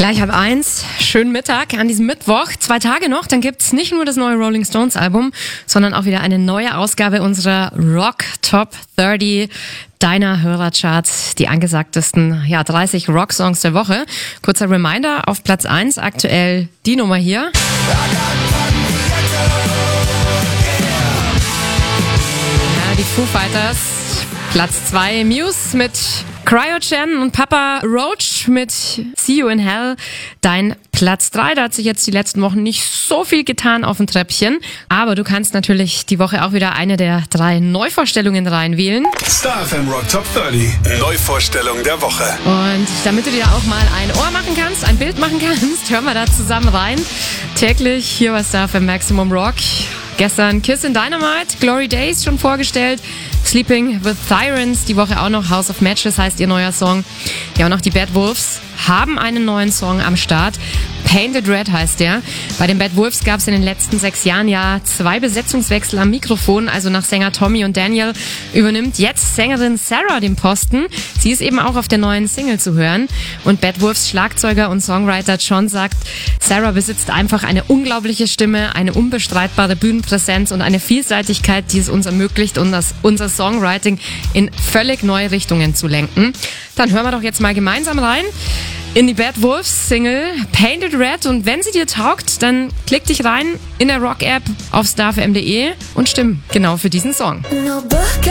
Gleich 12:30, schönen Mittag an diesem Mittwoch. 2 Tage noch, dann gibt's nicht nur das neue Rolling Stones Album, sondern auch wieder eine neue Ausgabe unserer Rock Top 30 deiner Hörercharts, die angesagtesten 30 Rock-Songs der Woche. Kurzer Reminder, auf Platz 1 aktuell die Nummer hier. Ja, die Foo Fighters. Platz 2 Muse mit Cryogen und Papa Roach mit See You in Hell. Dein Platz 3, da hat sich jetzt die letzten Wochen nicht so viel getan auf dem Treppchen. Aber du kannst natürlich die Woche auch wieder eine der 3 Neuvorstellungen reinwählen. Star FM Rock Top 30. Neuvorstellung der Woche. Und damit du dir auch mal ein Ohr machen kannst, ein Bild machen kannst, hören wir da zusammen rein. Täglich hier bei Star FM Maximum Rock. Gestern Kiss in Dynamite, Glory Days schon vorgestellt. Sleeping with Sirens, die Woche auch noch House of Matches heißt ihr neuer Song. Ja, und auch die Bad Wolves haben einen neuen Song am Start. Painted Red heißt der. Bei den Bad Wolves gab es in den letzten 6 Jahren 2 Besetzungswechsel am Mikrofon. Also nach Sänger Tommy und Daniel übernimmt jetzt Sängerin Sarah den Posten. Sie ist eben auch auf der neuen Single zu hören. Und Bad Wolves Schlagzeuger und Songwriter John sagt, Sarah besitzt einfach eine unglaubliche Stimme, eine unbestreitbare Bühnenpräsenz und eine Vielseitigkeit, die es uns ermöglicht, unser Songwriting in völlig neue Richtungen zu lenken. Dann hören wir doch jetzt mal gemeinsam rein in die Bad Wolves Single Painted Red, und wenn sie dir taugt, dann klick dich rein in der Rock-App auf starfm.de und stimm genau für diesen Song. No book